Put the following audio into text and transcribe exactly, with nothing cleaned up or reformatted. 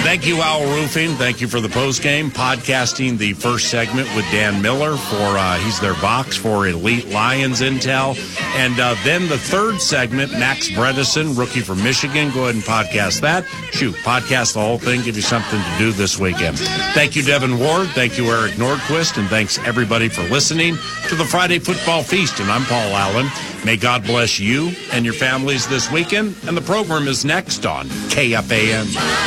Thank you, Owl Roofing. Thank you for the postgame. Podcasting the first segment with Dan Miller for, uh, he's their box for Elite Lions Intel. And uh, then the third segment, Max Bredesen, rookie from Michigan. Go ahead and podcast that. Shoot, podcast the whole thing. Give you something to do this weekend. Thank you, Devin Ward. Thank you, Eric Nordquist. And thanks, everybody, for listening to the Friday Football Feast. And I'm Paul Allen. May God bless you and your families this weekend. And the program is next on K F A N.